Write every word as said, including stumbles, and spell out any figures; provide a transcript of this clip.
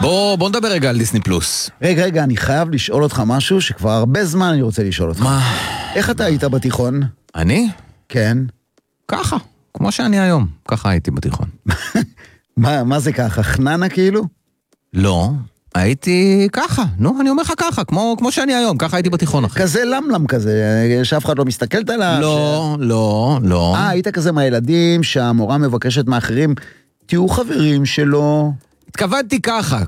בוא, בוא נדבר רגע על דיסני פלוס. רגע, רגע, אני חייב לשאול אותך משהו שכבר הרבה זמן אני רוצה לשאול אותך. מה? איך אתה היית בתיכון? אני? כן. ככה, כמו שאני היום. ככה הייתי בתיכון. מה, מה זה ככה? חננה כאילו? לא, הייתי ככה. נו, אני אומר לך ככה, כמו, כמו שאני היום. ככה הייתי בתיכון אחי. כזה למלם כזה, שאף אחד לא מסתכלת עליו. לא, לא, לא. אה, היית כזה מהילדים שהמורה מבקשת מאחרים, תהיו חברים שלו. התכוונתי ככה,